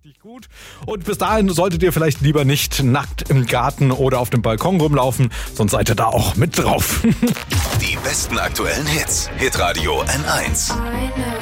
richtig gut. Und bis dahin solltet ihr vielleicht lieber nicht nackt im Garten oder auf dem Balkon rumlaufen, sonst seid ihr da auch mit drauf. Die besten aktuellen Hits. Hitradio N1.